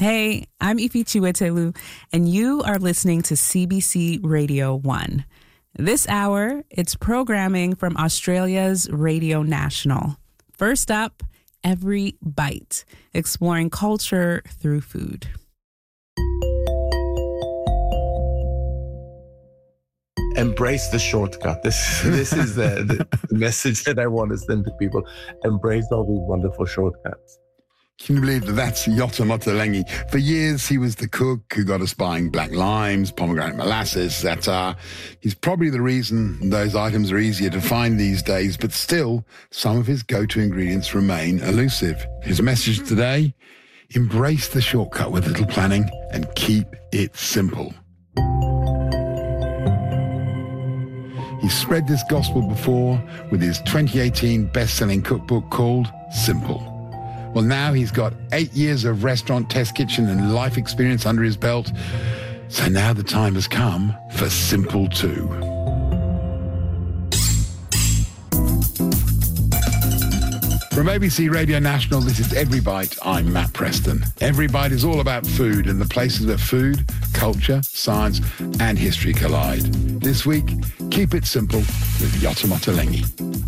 Hey, I'm Ifi Chiwetelu, and you are listening to CBC Radio 1. This hour, it's programming from Australia's Radio National. First up, Every Bite, exploring culture through food. Embrace the shortcut. This is the message that I want to send to people. Embrace all these wonderful shortcuts. Can you believe that that's Yotam Ottolenghi? For years, he was the cook who got us buying black limes, pomegranate molasses, za'atar. He's probably the reason those items are easier to find these days, but still, some of his go-to ingredients remain elusive. His message today, embrace the shortcut with little planning and keep it simple. He's spread this gospel before with his 2018 best-selling cookbook called Simple. Well, now he's got 8 years of restaurant, test kitchen and life experience under his belt. So now the time has come for Simple 2. From ABC Radio National, this is Every Bite. I'm Matt Preston. Every Bite is all about food and the places where food, culture, science and history collide. This week, keep it simple with Yotam Ottolenghi.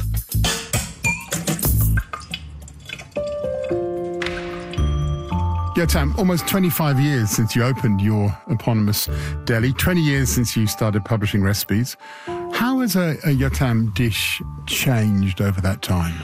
Yotam, almost 25 years since you opened your eponymous deli, 20 years since you started publishing recipes. How has a Yotam dish changed over that time?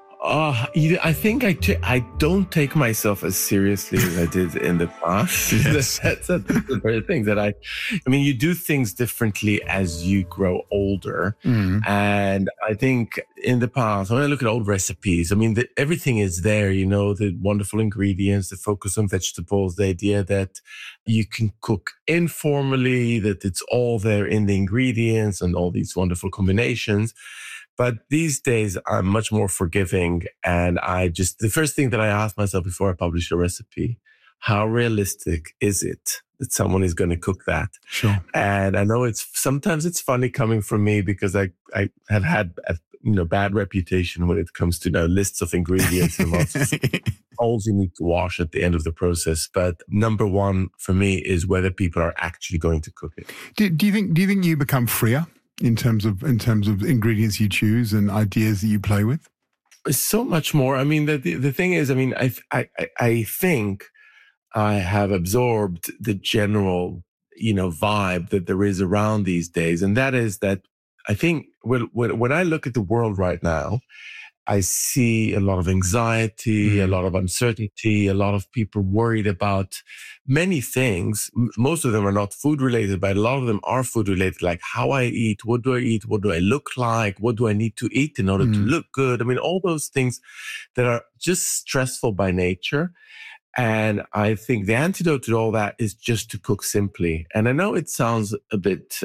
I think I don't take myself as seriously as I did in the past. Yes. That's the very thing that I mean, you do things differently as you grow older. And I think in the past, when I look at old recipes, I mean, everything is there, you know, the wonderful ingredients, the focus on vegetables, the idea that you can cook informally, that it's all there in the ingredients and all these wonderful combinations. But these days, I'm much more forgiving. And the first thing that I ask myself before I publish a recipe, how realistic is it that someone is going to cook that? Sure. And I know sometimes it's funny coming from me because I have had a bad reputation when it comes to lists of ingredients and lots of bowls you need to wash at the end of the process. But number one for me is whether people are actually going to cook it. Do you think you become freer in terms of ingredients you choose and ideas that you play with? So much more. I mean, the thing is, I mean, I think I have absorbed the general, vibe that there is around these days. And that is that I think when I look at the world right now, I see a lot of anxiety, a lot of uncertainty, a lot of people worried about many things. Most of them are not food related, but a lot of them are food related, like how I eat, what do I look like, what do I need to eat in order to look good? I mean, all those things that are just stressful by nature. And I think the antidote to all that is just to cook simply. And I know it sounds a bit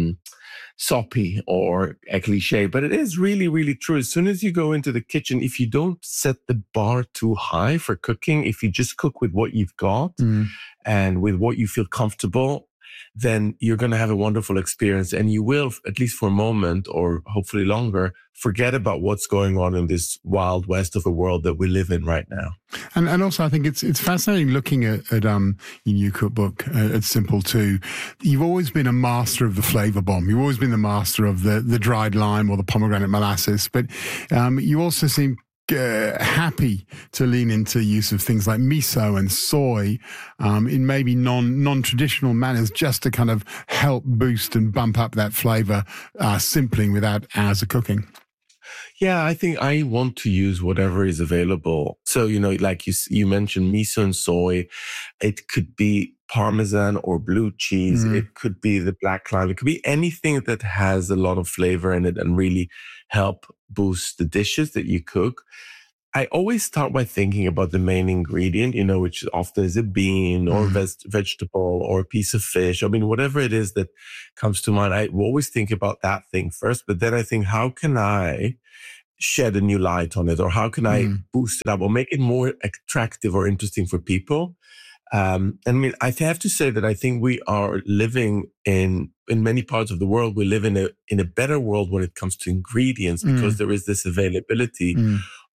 soppy or a cliche, but it is really, really true. As soon as you go into the kitchen, if you don't set the bar too high for cooking, if you just cook with what you've got and with what you feel comfortable, then you're going to have a wonderful experience. And you will, at least for a moment or hopefully longer, forget about what's going on in this wild west of a world that we live in right now. And also, I think it's fascinating looking at your new cookbook at Simple 2. You've always been a master of the flavor bomb. You've always been the master of the dried lime or the pomegranate molasses. But you also seem happy to lean into use of things like miso and soy in maybe non-traditional manners, just to kind of help boost and bump up that flavor simply without hours of cooking. Yeah, I think I want to use whatever is available. So, like you mentioned miso and soy, it could be Parmesan or blue cheese. It could be the black lime. It could be anything that has a lot of flavor in it and really help boost the dishes that you cook. I always start by thinking about the main ingredient, which often is a bean or vegetable or a piece of fish. I mean, whatever it is that comes to mind, I always think about that thing first. But then I think, how can I shed a new light on it? Or how can I boost it up or make it more attractive or interesting for people? I mean, I have to say that I think we are living in many parts of the world, we live in a better world when it comes to ingredients because there is this availability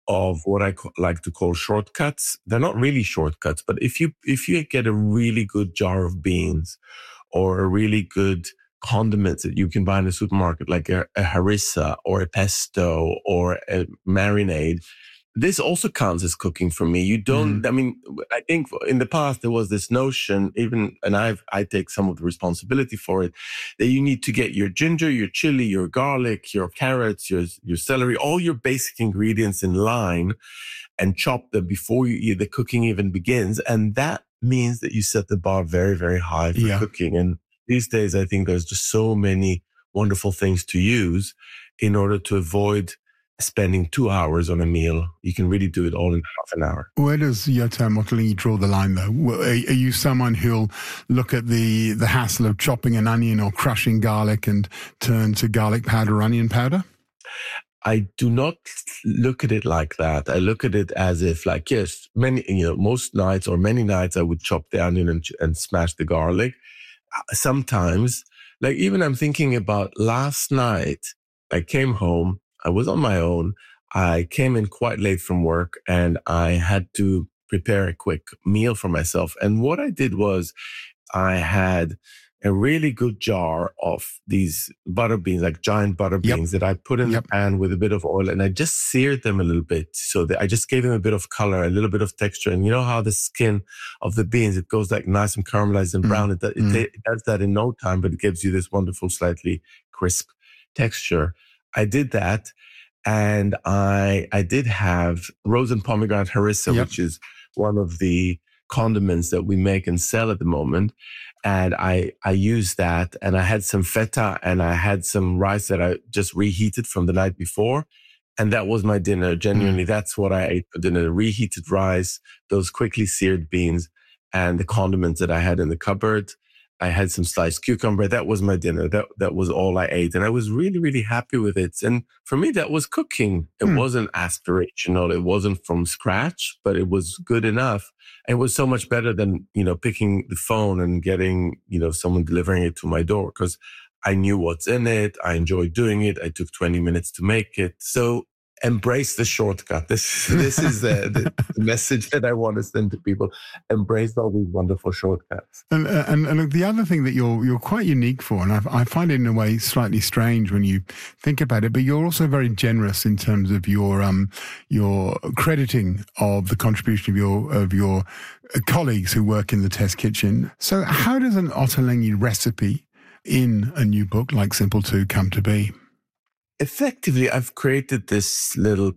of what I like to call shortcuts. They're not really shortcuts, but if you get a really good jar of beans or a really good condiments that you can buy in the supermarket, like a harissa or a pesto or a marinade, this also counts as cooking for me. You don't, I mean, I think in the past there was this notion, and I take some of the responsibility for it, that you need to get your ginger, your chili, your garlic, your carrots, your celery, all your basic ingredients in line and chop them before the cooking even begins. And that means that you set the bar very, very high for cooking. And these days, I think there's just so many wonderful things to use in order to avoid spending 2 hours on a meal. You can really do it all in half an hour. Where does Yotam Ottolenghi draw the line, though? Are you someone who'll look at the hassle of chopping an onion or crushing garlic and turn to garlic powder or onion powder? I do not look at it like that. I look at it as if, like, yes, most nights or many nights I would chop the onion and smash the garlic. Sometimes, like, even I'm thinking about last night, I came home, I was on my own. I came in quite late from work and I had to prepare a quick meal for myself. And what I did was I had a really good jar of these butter beans, like giant butter beans that I put in the pan with a bit of oil, and I just seared them a little bit so that I just gave them a bit of color, a little bit of texture. And you know how the skin of the beans, it goes like nice and caramelized and brown. It does that in no time, but it gives you this wonderful, slightly crisp texture. I did that, and I did have rose and pomegranate harissa, which is one of the condiments that we make and sell at the moment. And I used that, and I had some feta, and I had some rice that I just reheated from the night before. And that was my dinner. Genuinely, that's what I ate for dinner. Reheated rice, those quickly seared beans, and the condiments that I had in the cupboard. I had some sliced cucumber. That was my dinner. That was all I ate. And I was really, really happy with it. And for me, that was cooking. It wasn't aspirational. It wasn't from scratch, but it was good enough. It was so much better than, picking the phone and getting, someone delivering it to my door, because I knew what's in it. I enjoyed doing it. I took 20 minutes to make it. So embrace the shortcut. This is the message that I want to send to people. Embrace all these wonderful shortcuts. And the other thing that you're quite unique for, and I find it in a way slightly strange when you think about it, but you're also very generous in terms of your crediting of the contribution of your colleagues who work in the test kitchen. So how does an Ottolenghi recipe in a new book like Simple 2 come to be? Effectively, I've created this little,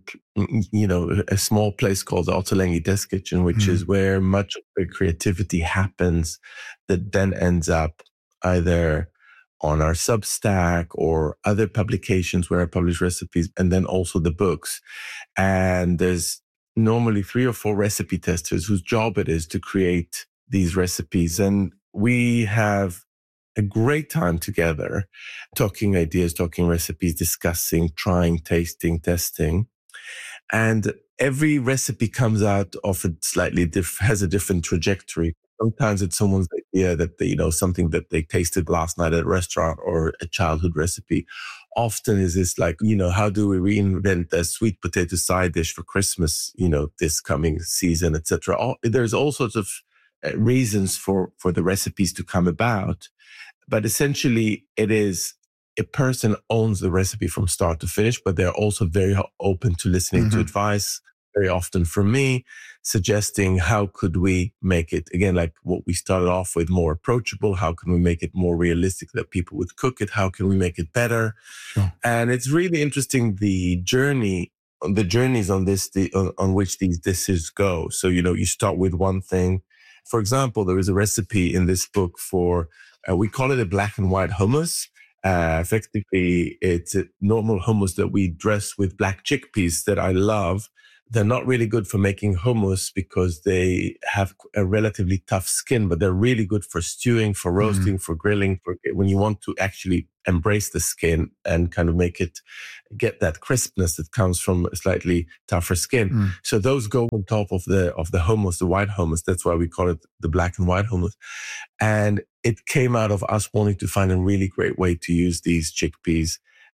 a small place called the Ottolenghi Test Kitchen, which is where much of the creativity happens, that then ends up either on our Substack or other publications where I publish recipes, and then also the books. And there's normally 3 or 4 recipe testers whose job it is to create these recipes. And we have a great time together, talking ideas, talking recipes, discussing, trying, tasting, testing. And every recipe comes out of has a different trajectory. Sometimes it's someone's idea that something that they tasted last night at a restaurant, or a childhood recipe. Often is this like, how do we reinvent a sweet potato side dish for Christmas, this coming season, etc. There's all sorts of reasons for the recipes to come about. But essentially, it is a person owns the recipe from start to finish, but they're also very open to listening to advice, very often from me, suggesting how could we make it, again, like what we started off with, more approachable? How can we make it more realistic that people would cook it? How can we make it better? Sure. And it's really interesting, the journeys on this, on which these dishes go. So, you start with one thing. For example, there is a recipe in this book for, we call it a black and white hummus. Effectively, it's a normal hummus that we dress with black chickpeas that I love. They're not really good for making hummus because they have a relatively tough skin, but they're really good for stewing, for roasting, for grilling, for when you want to actually embrace the skin and kind of get that crispness that comes from a slightly tougher skin. So those go on top of the hummus, the white hummus. That's why we call it the black and white hummus. And it came out of us wanting to find a really great way to use these chickpeas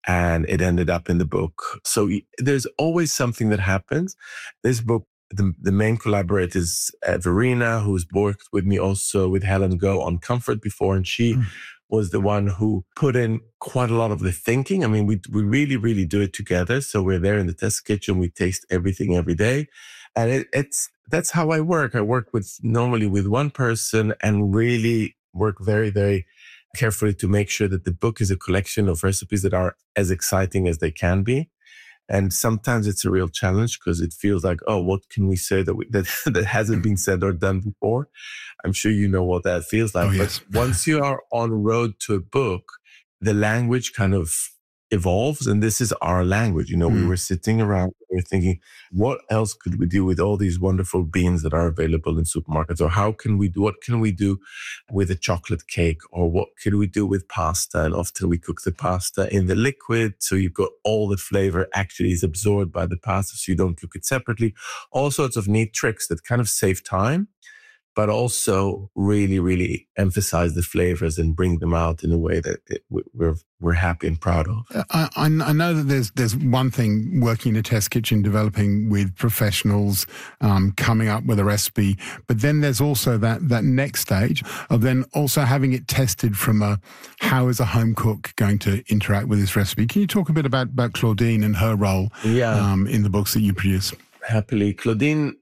and it ended up in the book. So there's always something that happens. This book, the main collaborator is Verena, who's worked with me also with Helen Go on Comfort before, and she was the one who put in quite a lot of the thinking. I mean, we really, really do it together. So we're there in the test kitchen. We taste everything every day. And that's how I work. I work normally with one person and really work very, very carefully to make sure that the book is a collection of recipes that are as exciting as they can be. And sometimes it's a real challenge because it feels like, oh, what can we say that hasn't been said or done before? I'm sure you know what that feels like. Oh, yes. But once you are on road to a book, the language kind of evolves, and this is our language. We were sitting around, we were thinking, what else could we do with all these wonderful beans that are available in supermarkets? Or what can we do with a chocolate cake? Or what could we do with pasta? And often we cook the pasta in the liquid, so you've got all the flavor actually is absorbed by the pasta, so you don't cook it separately. All sorts of neat tricks that kind of save time, but also really, really emphasize the flavors and bring them out in a way that we're happy and proud of. I know that there's one thing working in a test kitchen, developing with professionals, coming up with a recipe, but then there's also that next stage of then also having it tested from how is a home cook going to interact with this recipe. Can you talk a bit about Claudine and her role in the books that you produce? Happily. Claudine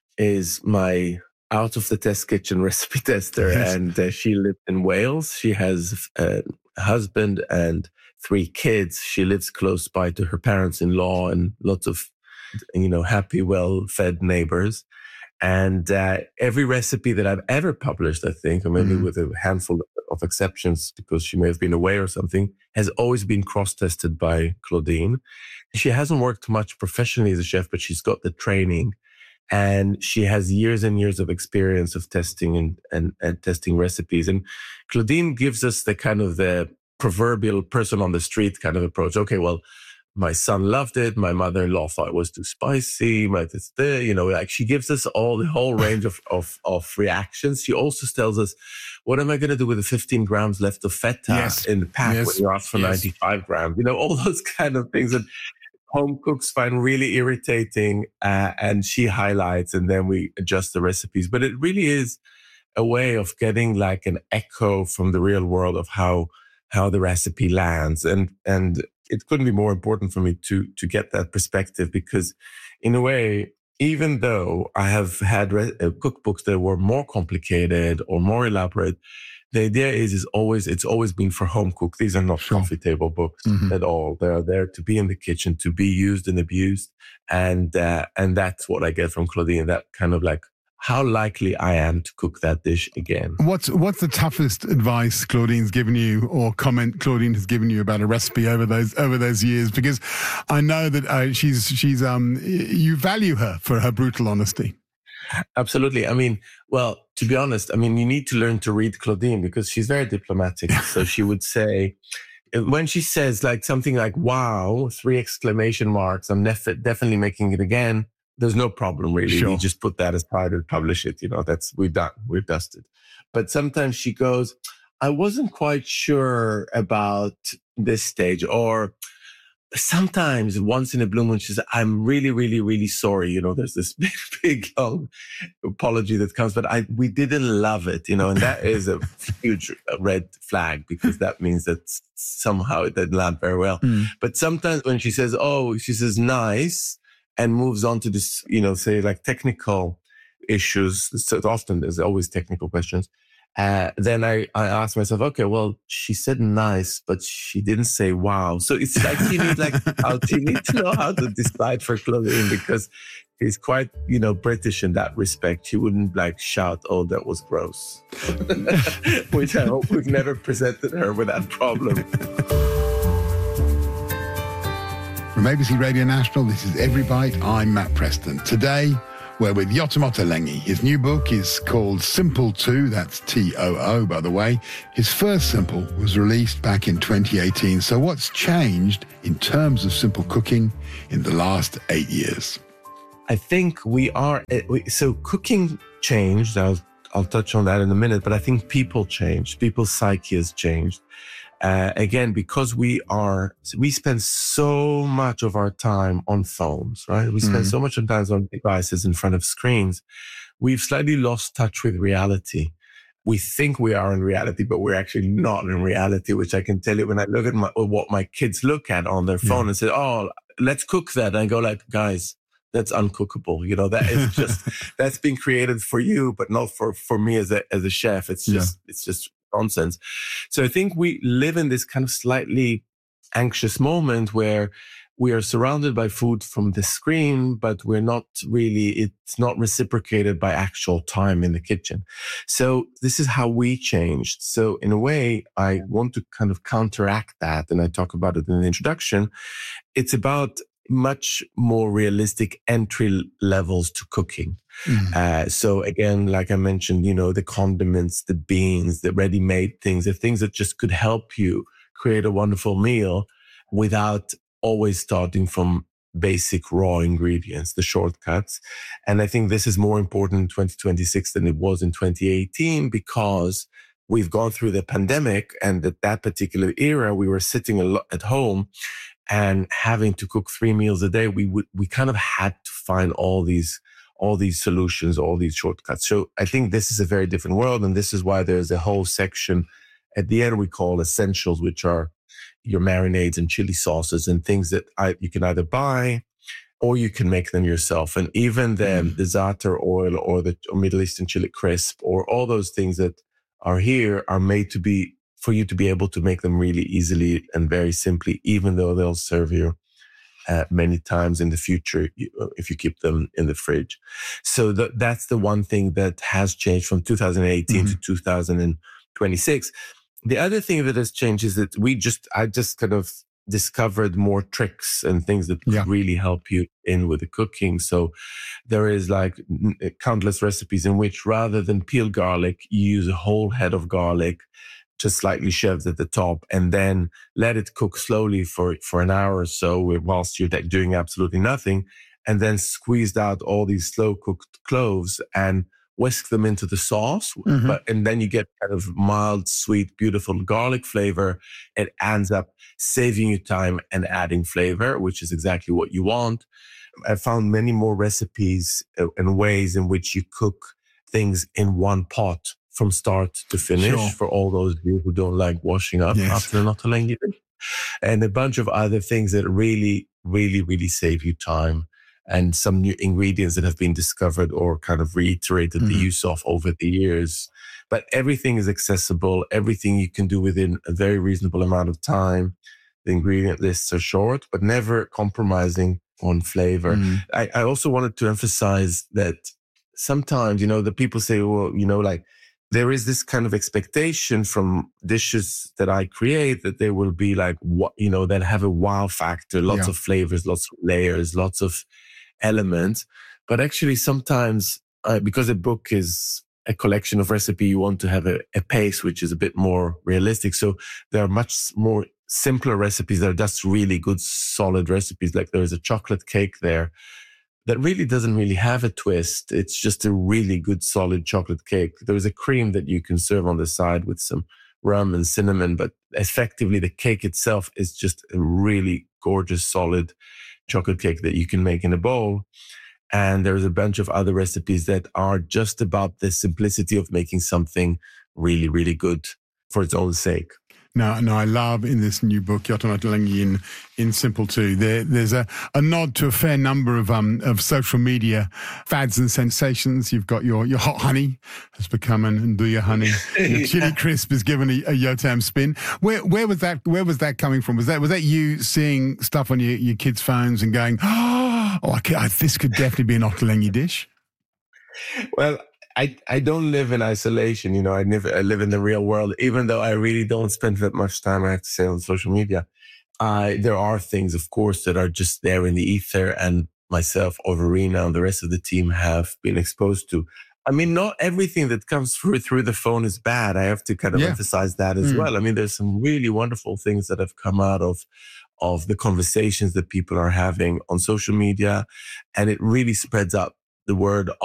is my out of the test kitchen recipe tester, yes. And she lives in Wales. She has a husband and 3 kids. She lives close by to her parents-in-law and lots of, happy, well-fed neighbors. And every recipe that I've ever published, I think, or maybe with a handful of exceptions because she may have been away or something, has always been cross-tested by Claudine. She hasn't worked much professionally as a chef, but she's got the training. And she has years and years of experience of testing and testing recipes. And Claudine gives us the kind of the proverbial person on the street kind of approach. Okay, well, my son loved it. My mother-in-law thought it was too spicy. She gives us the whole range of reactions. She also tells us, what am I going to do with the 15 grams left of feta in the pack when you ask for 95 grams? All those kind of things that home cooks find really irritating, and she highlights, and then we adjust the recipes. But it really is a way of getting like an echo from the real world of how the recipe lands. And it couldn't be more important for me to get that perspective, because in a way, even though I have had cookbooks that were more complicated or more elaborate, the idea it's always been for home cook. These are not coffee table books at all. They are there to be in the kitchen, to be used and abused. And that's what I get from Claudine, that kind of like how likely I am to cook that dish again. What's the toughest advice Claudine's given you, or comment Claudine has given you about a recipe over those years? Because I know that she's you value her for her brutal honesty. Absolutely. I mean, well, to be honest, you need to learn to read Claudine because she's very diplomatic. So she would say, when she says like something like, wow, 3 exclamation marks, I'm definitely making it again. There's no problem really. Sure. You just put that aside and publish it. We're done. We're dusted. But sometimes she goes, I wasn't quite sure about this stage, or sometimes once in a blue moon, she says, I'm really, really, really sorry. There's this big, long apology that comes, but we didn't love it, and that is a huge red flag, because that means that somehow it didn't land very well. But sometimes when she says nice and moves on to this, say like technical issues, so often there's always technical questions. Then I asked myself, okay, well, she said nice, but she didn't say wow. So it's like you need to know how to decide for Claudine, because he's quite, British in that respect. She wouldn't like shout, oh, that was gross. Which I hope we've never presented her with that problem. From ABC Radio National, this is Every Bite. I'm Matt Preston. Today, we're with Yotam Ottolenghi. His new book is called Simple 2, that's T-O-O, by the way. His first Simple was released back in 2018. So what's changed in terms of simple cooking in the last 8 years? I think so cooking changed. I'll touch on that in a minute, but I think people changed. People's psyche has changed. Again, because we spend so much of our time on phones, right? We spend so much of time on devices in front of screens. We've slightly lost touch with reality. We think we are in reality, but we're actually not in reality, which I can tell you when I look at what my kids look at on their phone and say, oh, let's cook that. And I go like, guys, that's uncookable. You know, that is just, that's been created for you, but not for me as a chef. It's just nonsense. So I think we live in this kind of slightly anxious moment where we are surrounded by food from the screen, but it's not reciprocated by actual time in the kitchen. So this is how we changed. So in a way, I want to kind of counteract that. And I talk about it in the introduction. It's about much more realistic entry levels to cooking. So again, like I mentioned, you know, the condiments, the beans, the ready-made things, the things that just could help you create a wonderful meal without always starting from basic raw ingredients, the shortcuts. And I think this is more important in 2026 than it was in 2018 because we've gone through the pandemic, and at that particular era, we were sitting a lot at home and having to cook 3 meals a day. We kind of had to find all these solutions, all these shortcuts. So I think this is a very different world. And this is why there's a whole section at the end we call essentials, which are your marinades and chili sauces and things that you can either buy or you can make them yourself. And even the za'atar oil or the Middle Eastern chili crisp or all those things that are here are made to be for you to be able to make them really easily and very simply, even though they'll serve you many times in the future if you keep them in the fridge. So that's the one thing that has changed from 2018 to 2026. The other thing that has changed is that I just kind of discovered more tricks and things that could really help you in with the cooking. So there is like countless recipes in which rather than peel garlic, you use a whole head of garlic, just slightly shoved at the top, and then let it cook slowly for an hour or so whilst you're doing absolutely nothing, and then squeezed out all these slow cooked cloves and whisk them into the sauce. And then you get kind of mild, sweet, beautiful garlic flavor. It ends up saving you time and adding flavor, which is exactly what you want. I found many more recipes and ways in which you cook things in one pot from start to finish for all those of you who don't like washing up after an ottolenghi dish. And a bunch of other things that really, really, really save you time. And some new ingredients that have been discovered or kind of reiterated the use of over the years. But everything is accessible. Everything you can do within a very reasonable amount of time. The ingredient lists are short, but never compromising on flavor. I also wanted to emphasize that sometimes, you know, the people say, well, you know, like there is this kind of expectation from dishes that I create that they will be like, you know, that have a wow factor, lots of flavors, lots of layers, lots of elements. But actually sometimes because a book is a collection of recipe, you want to have a pace which is a bit more realistic. So there are much more simpler recipes that are just really good, solid recipes. Like there is a chocolate cake there that really doesn't really have a twist. It's just a really good, solid chocolate cake. There is a cream that you can serve on the side with some rum and cinnamon, but effectively the cake itself is just a really gorgeous, solid chocolate cake that you can make in a bowl. And there's a bunch of other recipes that are just about the simplicity of making something really, really good for its own sake. No, I love in this new book, Yotam Ottolenghi in Simple 2, there's a nod to a fair number of social media fads and sensations. You've got your hot honey has become an Nduja honey. Your chili crisp is given a Yotam spin. Where was that coming from? Was that you seeing stuff on your kids' phones and going, this could definitely be an Ottolenghi dish? Well, I don't live in isolation. You know, I live in the real world, even though I really don't spend that much time, I have to say, on social media. There are things, of course, that are just there in the ether, and myself, Overina, and the rest of the team have been exposed to. I mean, not everything that comes through the phone is bad. I have to kind of emphasize that as well. I mean, there's some really wonderful things that have come out of the conversations that people are having on social media, and it really spreads out the word